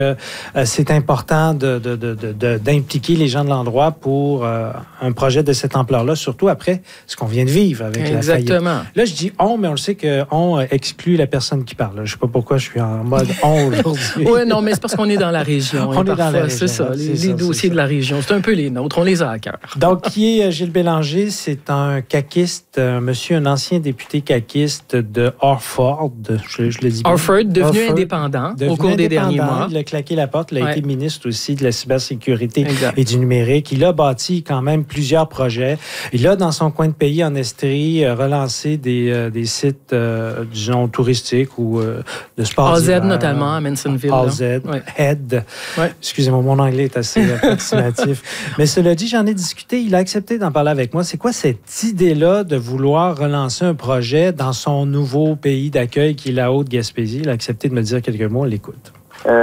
C'est important d'impliquer les gens de l'endroit pour un projet de cette ampleur-là, surtout après ce qu'on vient de vivre avec la faillite. Exactement. Là, je dis « on », mais on le sait que « on » exclut la personne qui parle. Je ne sais pas pourquoi je suis en mode « on » aujourd'hui. Oui, non, mais c'est parce qu'on est dans la région. On est dans la région. C'est ça, les dossiers de la région. C'est un peu les nôtres, on les a à cœur. Donc, qui est Gilles Bélanger? C'est un caquiste, un ancien député caquiste de Orford. Je le dis bien. Orford, devenu indépendant au cours des derniers mois. Il a claqué la porte. Il a été ministre aussi de la cybersécurité et du numérique. Il a bâti quand même plusieurs projets. Il a, dans son coin de pays, en Estrie, relancé des sites, disons, touristiques ou de sport AZ d'hiver. Notamment, à Mansonville. AZ, Head. Excusez-moi, mon anglais est assez approximatif. Mais cela dit, j'en ai discuté. Il a accepté d'en parler avec moi. C'est quoi cette idée-là de vouloir relancer un projet dans son nouveau pays d'accueil qui est la Haute-Gaspésie? Il a accepté de me dire quelques mots. On l'écoute.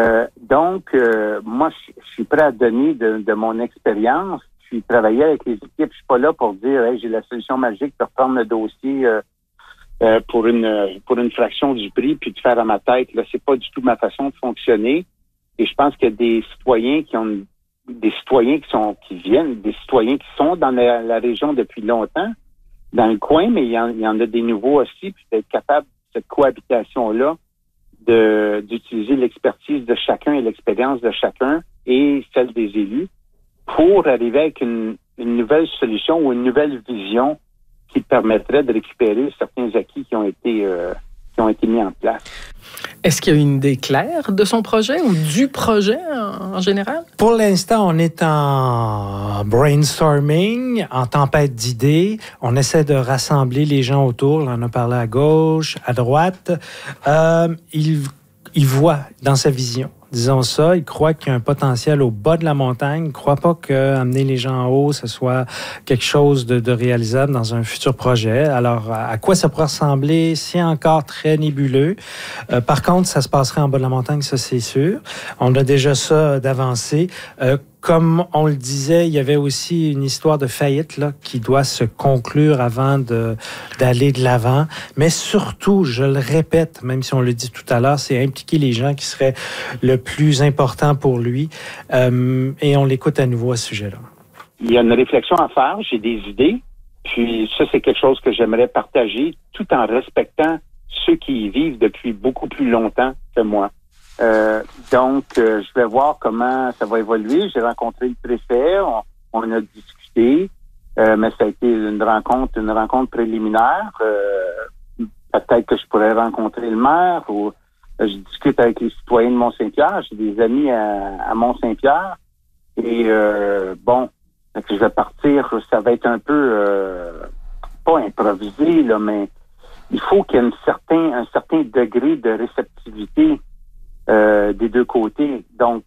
Moi, je suis prêt à donner de mon expérience. Je suis travaillé avec les équipes. Je suis pas là pour dire hey, j'ai la solution magique pour reprendre le dossier pour une fraction du prix puis de faire à ma tête. Là, c'est pas du tout ma façon de fonctionner. Et je pense qu'il y a des citoyens qui sont dans la région depuis longtemps, dans le coin, mais il y en a des nouveaux aussi, puis d'être capable de cette cohabitation-là d'utiliser l'expertise de chacun et l'expérience de chacun et celle des élus pour arriver avec une nouvelle solution ou une nouvelle vision qui permettrait de récupérer certains acquis qui ont été mis en place. Est-ce qu'il y a une idée claire de son projet ou du projet en général? Pour l'instant, on est en brainstorming, en tempête d'idées. On essaie de rassembler les gens autour. On en a parlé à gauche, à droite. Il voit dans sa vision, disons ça, il croit qu'il y a un potentiel au bas de la montagne. Il ne croit pas qu'amener les gens en haut, ce soit quelque chose de réalisable dans un futur projet. Alors, à quoi ça pourrait ressembler? C'est encore très nébuleux. Par contre, ça se passerait en bas de la montagne, ça c'est sûr. On a déjà ça d'avancé. Comme on le disait, il y avait aussi une histoire de faillite là, qui doit se conclure avant d'aller de l'avant. Mais surtout, je le répète, même si on le dit tout à l'heure, c'est impliquer les gens qui serait le plus important pour lui. Et on l'écoute à nouveau à ce sujet-là. Il y a une réflexion à faire, j'ai des idées. Puis ça, c'est quelque chose que j'aimerais partager tout en respectant ceux qui y vivent depuis beaucoup plus longtemps que moi. Donc, je vais voir comment ça va évoluer. J'ai rencontré le préfet, on a discuté, mais ça a été une rencontre préliminaire. Peut-être que je pourrais rencontrer le maire ou je discute avec les citoyens de Mont-Saint-Pierre. J'ai des amis à Mont-Saint-Pierre. Et je vais partir, ça va être un peu pas improvisé, là, mais il faut qu'il y ait un certain degré de réceptivité des deux côtés. Donc,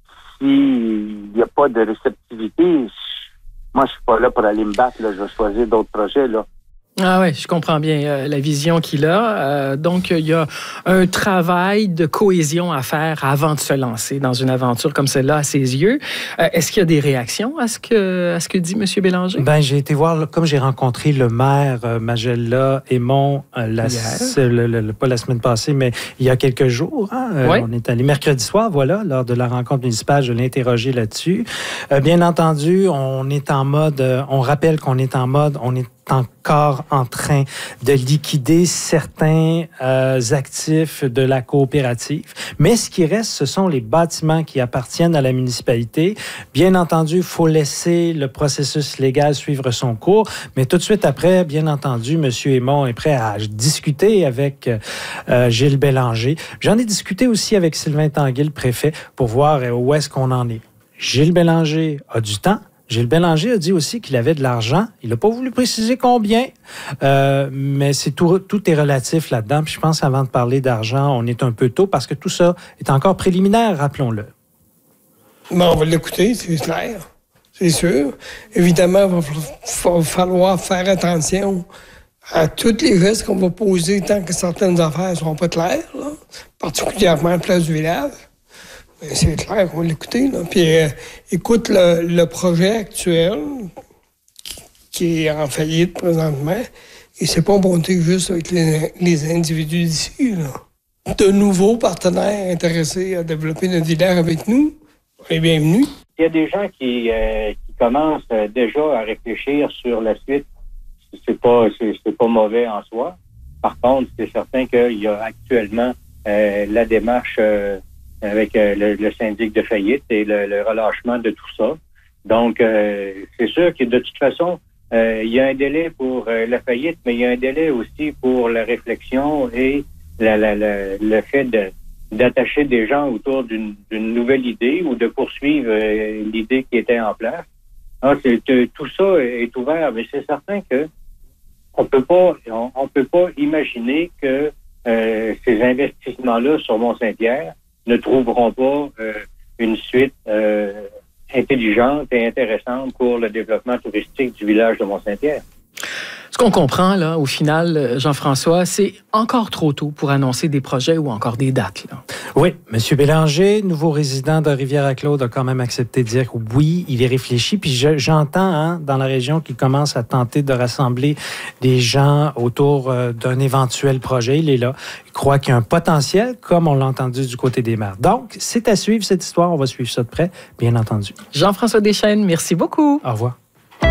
s'il n'y a pas de réceptivité, moi, je suis pas là pour aller me battre. Là, je vais choisir d'autres projets. Là. Ah oui, je comprends bien la vision qu'il a. Donc, il y a un travail de cohésion à faire avant de se lancer dans une aventure comme celle-là à ses yeux. Est-ce qu'il y a des réactions à ce que dit M. Bélanger? Ben, j'ai été voir, comme j'ai rencontré le maire Magella Aymon, pas la semaine passée, mais il y a quelques jours. On est allé mercredi soir, lors de la rencontre municipale, je l'ai interrogé là-dessus. Bien entendu, on est en mode, on rappelle qu'on est en mode, on est encore en train de liquider certains actifs de la coopérative. Mais ce qui reste, ce sont les bâtiments qui appartiennent à la municipalité. Bien entendu, il faut laisser le processus légal suivre son cours. Mais tout de suite après, bien entendu, M. Aymon est prêt à discuter avec Gilles Bélanger. J'en ai discuté aussi avec Sylvain Tanguay, le préfet, pour voir où est-ce qu'on en est. Gilles Bélanger a du temps. Gilles Bélanger a dit aussi qu'il avait de l'argent. Il n'a pas voulu préciser combien, mais tout est relatif là-dedans. Puis je pense qu'avant de parler d'argent, on est un peu tôt parce que tout ça est encore préliminaire, rappelons-le. Bon, on va l'écouter, c'est clair. C'est sûr. Évidemment, il va falloir faire attention à tous les risques qu'on va poser tant que certaines affaires ne seront pas claires, là, particulièrement à la place du village. C'est clair qu'on va l'écouter. Là. Puis écoute le projet actuel qui est en faillite présentement. Et c'est pas monté juste avec les individus d'ici. Là. de nouveaux partenaires intéressés à développer notre filière avec nous, on est bienvenus. Il y a des gens qui commencent déjà à réfléchir sur la suite. C'est pas mauvais en soi. Par contre, c'est certain qu'il y a actuellement la démarche avec le syndic de faillite et le relâchement de tout ça. Donc, c'est sûr que de toute façon, il y a un délai pour la faillite, mais il y a un délai aussi pour la réflexion et le fait d'attacher des gens autour d'une nouvelle idée ou de poursuivre l'idée qui était en place. Alors, tout ça est ouvert, mais c'est certain que on peut pas imaginer que ces investissements-là sur Mont-Saint-Pierre ne trouveront pas une suite intelligente et intéressante pour le développement touristique du village de Mont-Saint-Pierre. Ce qu'on comprend, là, au final, Jean-François, c'est encore trop tôt pour annoncer des projets ou encore des dates, là. Oui, M. Bélanger, nouveau résident de Rivière-à-Claude, a quand même accepté de dire oui, il y réfléchit. Puis j'entends dans la région qu'il commence à tenter de rassembler des gens autour d'un éventuel projet. Il est là. Il croit qu'il y a un potentiel, comme on l'a entendu du côté des maires. Donc, c'est à suivre cette histoire. On va suivre ça de près, bien entendu. Jean-François Deschênes, merci beaucoup. Au revoir.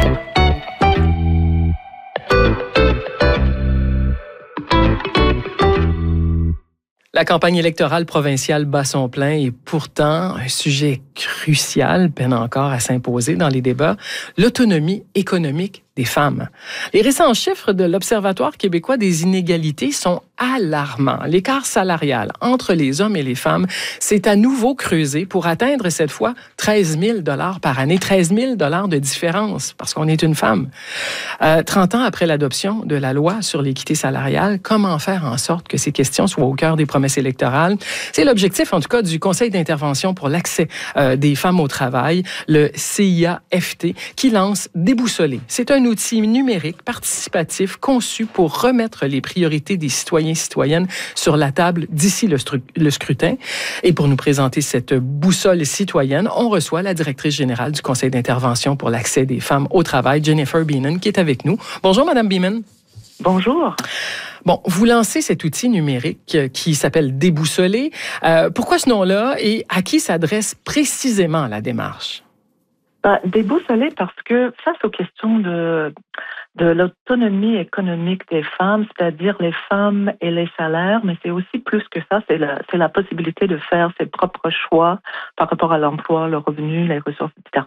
La campagne électorale provinciale bat son plein et pourtant, un sujet crucial peine encore à s'imposer dans les débats, l'autonomie économique des femmes. Les récents chiffres de l'Observatoire québécois des inégalités sont alarmants. L'écart salarial entre les hommes et les femmes s'est à nouveau creusé pour atteindre cette fois 13 000 $ par année. 13 000 $ de différence parce qu'on est une femme. 30 ans après l'adoption de la loi sur l'équité salariale, comment faire en sorte que ces questions soient au cœur des promesses électorales? C'est l'objectif, en tout cas, du Conseil d'intervention pour l'accès des femmes au travail, le CIAFT, qui lance Déboussolé. C'est un outil numérique participatif conçu pour remettre les priorités des citoyens et citoyennes sur la table d'ici le scrutin. Et pour nous présenter cette boussole citoyenne, on reçoit la directrice générale du Conseil d'intervention pour l'accès des femmes au travail, Jennifer Beaman, qui est avec nous. Bonjour, Madame Beaman. Bonjour. Bon, vous lancez cet outil numérique qui s'appelle Déboussolé. Pourquoi ce nom-là et à qui s'adresse précisément la démarche? Déboussolé parce que face aux questions de l'autonomie économique des femmes, c'est-à-dire les femmes et les salaires, mais c'est aussi plus que ça, c'est la possibilité de faire ses propres choix par rapport à l'emploi, le revenu, les ressources, etc.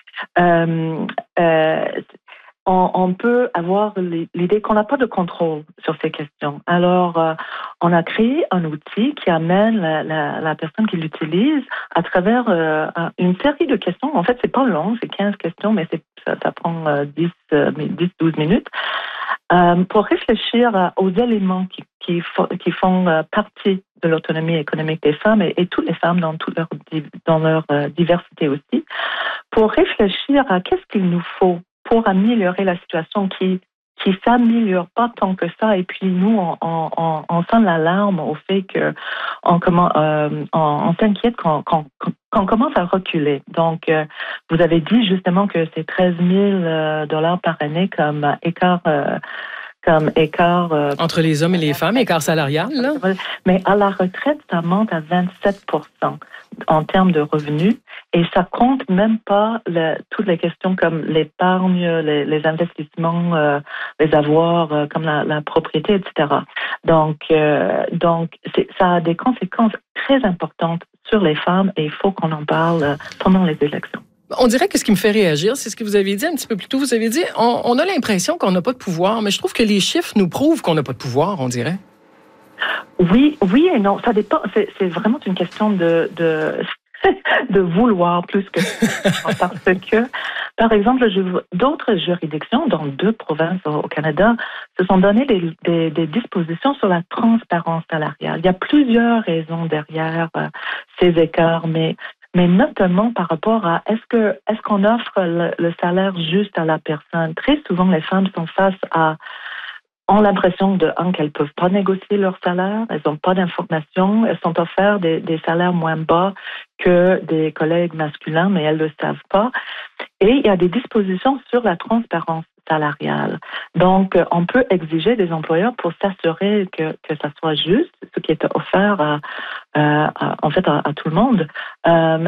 On peut avoir l'idée qu'on n'a pas de contrôle sur ces questions. Alors, on a créé un outil qui amène la personne qui l'utilise à travers une série de questions. En fait, c'est pas long, c'est 15 questions, mais ça prend 10-12 minutes pour réfléchir aux éléments qui font partie de l'autonomie économique des femmes et toutes les femmes dans leur diversité aussi, pour réfléchir à qu'est-ce qu'il nous faut pour améliorer la situation qui s'améliore pas tant que ça. Et puis nous, on sonne l'alarme au fait que on s'inquiète qu'on commence à reculer. Donc, vous avez dit justement que c'est 13 000 $ par année comme écart. Entre les hommes et les femmes, écart salarial, là? Mais à la retraite, ça monte à 27 % en termes de revenus. Et ça compte même pas toutes les questions comme l'épargne, les investissements, les avoirs, comme la propriété, etc. Donc, ça a des conséquences très importantes sur les femmes et il faut qu'on en parle pendant les élections. On dirait que ce qui me fait réagir, c'est ce que vous avez dit un petit peu plus tôt. Vous avez dit, on a l'impression qu'on n'a pas de pouvoir, mais je trouve que les chiffres nous prouvent qu'on n'a pas de pouvoir, on dirait. Oui et non. Ça dépend. C'est vraiment une question de vouloir plus que parce que, par exemple, d'autres juridictions dans 2 provinces au Canada se sont donné des dispositions sur la transparence salariale. Il y a plusieurs raisons derrière ces écarts, mais notamment par rapport à est-ce qu'on offre le salaire juste à la personne. Très souvent, les femmes sont ont l'impression qu'elles ne peuvent pas négocier leur salaire, elles n'ont pas d'informations, elles sont offertes des salaires moins bas que des collègues masculins, mais elles ne le savent pas. Et il y a des dispositions sur la transparence salariale. Donc, on peut exiger des employeurs pour s'assurer que ça soit juste, ce qui est offert à tout le monde.